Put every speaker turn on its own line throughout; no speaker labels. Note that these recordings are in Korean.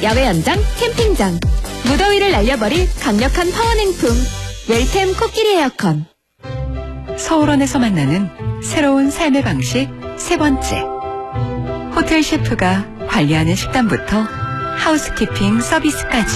야외 연장, 캠핑장, 무더위를 날려버릴 강력한 파워냉풍, 웰템 코끼리 에어컨.
서울원에서 만나는 새로운 삶의 방식 세 번째. 호텔 셰프가 관리하는 식단부터 하우스키핑 서비스까지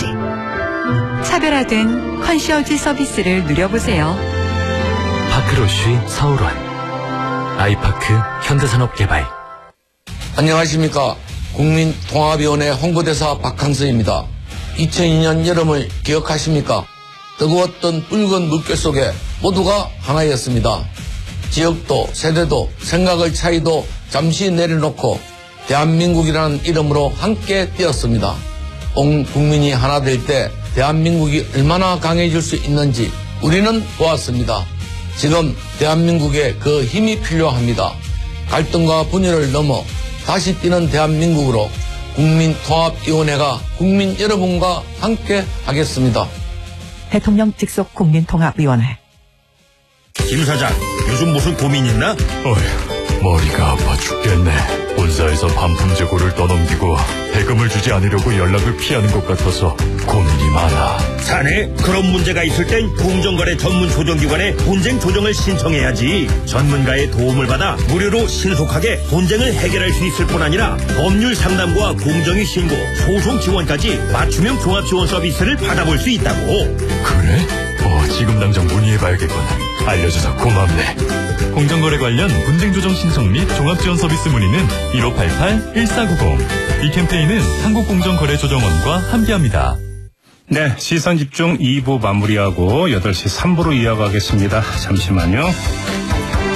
차별화된 컨시어지 서비스를 누려보세요.
파크로쉬 서울원, 아이파크 현대산업개발.
안녕하십니까. 국민통합위원회 홍보대사 박항서입니다. 2002년 여름을 기억하십니까? 뜨거웠던 붉은 물결 속에 모두가 하나였습니다. 지역도 세대도 생각의 차이도 잠시 내려놓고 대한민국이라는 이름으로 함께 뛰었습니다. 온 국민이 하나 될 때 대한민국이 얼마나 강해질 수 있는지 우리는 보았습니다. 지금 대한민국에 그 힘이 필요합니다. 갈등과 분열을 넘어 다시 뛰는 대한민국으로 국민통합위원회가 국민 여러분과 함께 하겠습니다.
대통령 직속 국민통합위원회.
김 사장, 요즘 무슨 고민 있나?
어휴, 머리가 아파 죽겠네. 본사에서 반품 재고를 떠넘기고 대금을 주지 않으려고 연락을 피하는 것 같아서 고민이 많아.
자네, 그런 문제가 있을 땐 공정거래 전문 조정기관에 분쟁 조정을 신청해야지. 전문가의 도움을 받아 무료로 신속하게 분쟁을 해결할 수 있을 뿐 아니라 법률 상담과 공정위 신고, 소송 지원까지 맞춤형 종합지원 서비스를 받아볼 수 있다고.
그래? 지금 당장 문의해봐야겠군. 알려줘서 고맙네. 공정거래 관련 분쟁조정 신청 및 종합지원 서비스 문의는 1588-1490. 이 캠페인은 한국공정거래조정원과 함께합니다.
네, 시선집중 2부 마무리하고 8시 3부로 이어가겠습니다. 잠시만요.